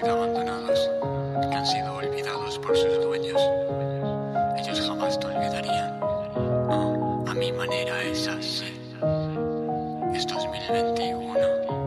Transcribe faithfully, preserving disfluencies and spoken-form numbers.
sido abandonados, que han sido olvidados por sus dueños. Ellos jamás te olvidarían. Oh, a mi manera es así. Es dos mil veintiuno.